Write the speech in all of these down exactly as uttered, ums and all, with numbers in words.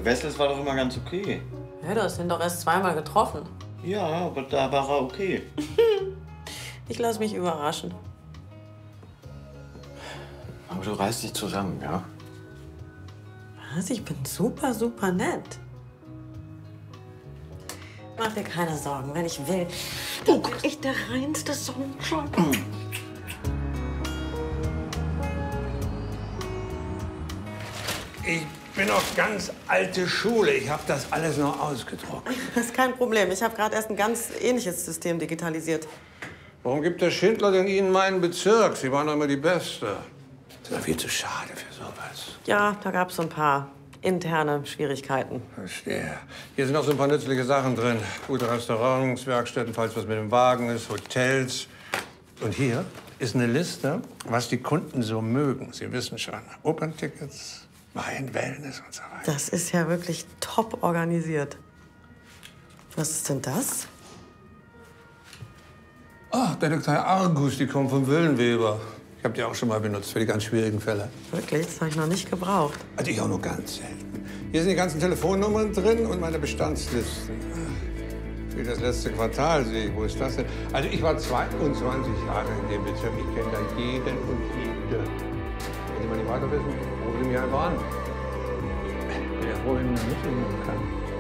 Wessels war doch immer ganz okay. Ja, du hast ihn doch erst zweimal getroffen. Ja, aber da war er okay. Ich lasse mich überraschen. Aber du reißt dich zusammen, ja? Was? Ich bin super, super nett. Mach dir keine Sorgen, wenn ich will. Bin ich der reinste Sonnenschein. Ich bin noch ganz alte Schule. Ich habe das alles noch ausgedruckt. Das ist kein Problem. Ich habe gerade erst ein ganz ähnliches System digitalisiert. Warum gibt der Schindler denn Ihnen meinen Bezirk? Sie waren doch immer die Beste. Das ist doch viel zu schade für sowas. Ja, da gab es so ein paar interne Schwierigkeiten. Verstehe. Hier sind auch so ein paar nützliche Sachen drin. Gute Restaurants, Werkstätten, falls was mit dem Wagen ist, Hotels. Und hier ist eine Liste, was die Kunden so mögen. Sie wissen schon, Operntickets, Wein, Wellness und so weiter. Das ist ja wirklich top organisiert. Was ist denn das? Ach, Detektei Argus, die kommt vom Willenweber. Ich habe die auch schon mal benutzt für die ganz schwierigen Fälle. Wirklich? Das habe ich noch nicht gebraucht. Also ich auch nur ganz selten. Hier sind die ganzen Telefonnummern drin und meine Bestandslisten. Für das letzte Quartal sehe ich. Wo ist das denn? Also ich war zweiundzwanzig Jahre in dem Bezirk. Ich kenne da jeden und jede. Wenn Sie mal nicht weiter wissen, rufen Sie mich einfach an. Ich bin ja froh, wenn ich eine mitnehmen kann.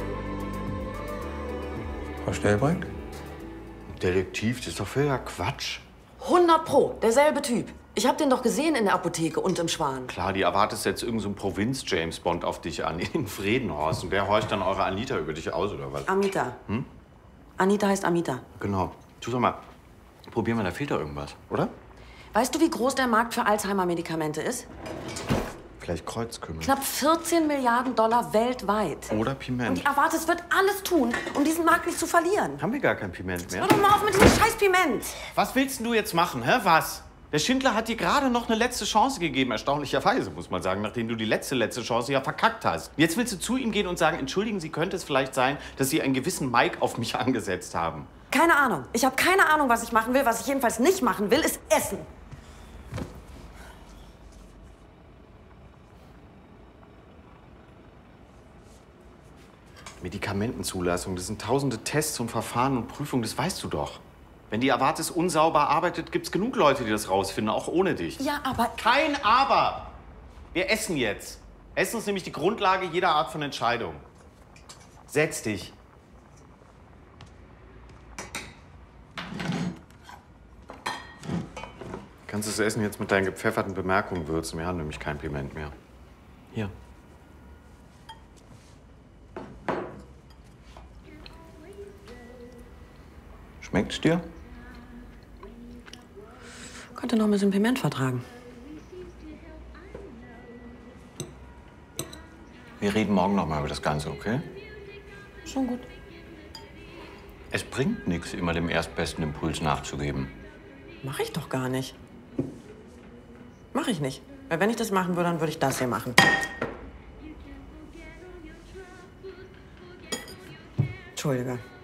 Frau Stellbrink? Detektiv, das ist doch völliger Quatsch. hundert Pro, derselbe Typ. Ich hab den doch gesehen in der Apotheke und im Schwan. Klar, die erwartest jetzt irgendeinen so Provinz-James-Bond auf dich an, in Friedenhorst. Und wer horcht dann eure Anita über dich aus, oder was? Amita. Hm? Anita heißt Amita. Genau. Tu doch mal, probier mal, da fehlt da irgendwas, oder? Weißt du, wie groß der Markt für Alzheimer-Medikamente ist? Vielleicht Kreuzkümmel. Knapp vierzehn Milliarden Dollar weltweit. Oder Und Piment. ich erwarte, es wird alles tun, um diesen Markt nicht zu verlieren. Haben wir gar kein Piment mehr? Hör doch mal auf mit diesem scheiß Piment. Was willst denn du jetzt machen, hä? Was? Der Schindler hat dir gerade noch eine letzte Chance gegeben, erstaunlicherweise, muss man sagen, nachdem du die letzte, letzte Chance ja verkackt hast. Jetzt willst du zu ihm gehen und sagen, entschuldigen Sie, könnte es vielleicht sein, dass Sie einen gewissen Mike auf mich angesetzt haben? Keine Ahnung. Ich habe keine Ahnung, was ich machen will. Was ich jedenfalls nicht machen will, ist essen. Medikamentenzulassung, das sind tausende Tests und Verfahren und Prüfungen, das weißt du doch. Wenn die Avartis unsauber arbeitet, gibt's genug Leute, die das rausfinden, auch ohne dich. Ja, aber... Kein Aber! Wir essen jetzt. Essen ist nämlich die Grundlage jeder Art von Entscheidung. Setz dich. Kannst das Essen jetzt mit deinen gepfefferten Bemerkungen würzen. Wir haben nämlich kein Piment mehr. Hier. Schmeckt's dir? Könnte noch ein bisschen Piment vertragen. Wir reden morgen noch mal über das Ganze, okay? Schon gut. Es bringt nichts, immer dem erstbesten Impuls nachzugeben. Mach ich doch gar nicht. Mach ich nicht. Weil wenn ich das machen würde, dann würde ich das hier machen. Entschuldige.